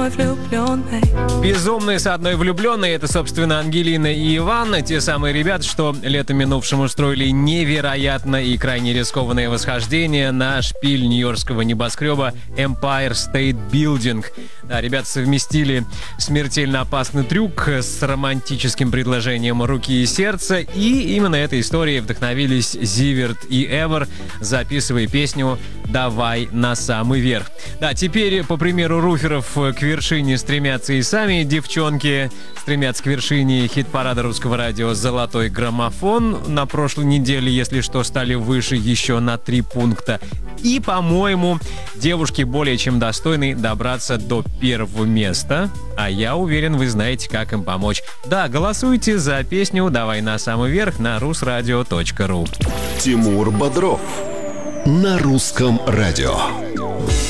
одной влюбленной. Безумные с одной влюбленной — это, собственно, Ангелина и Иван, те самые ребята, что летом минувшим устроили невероятно и крайне рискованное восхождение на шпиль нью-йоркского небоскреба Empire State Building. Да, ребята совместили смертельно опасный трюк с романтическим предложением руки и сердца, и именно этой историей вдохновились Зиверт и Эвер, записывая песню «Давай на самый верх». Да, теперь, по примеру руферов, к вершине стремятся и сами девчонки. Стремятся к вершине хит-парада русского радио «Золотой граммофон». На прошлой неделе, если что, стали выше еще на 3 пункта. И, по-моему, девушки более чем достойны добраться до первого места. А я уверен, вы знаете, как им помочь. Да, голосуйте за песню «Давай на самый верх» на rusradio.ru. Тимур Бодров на русском радио.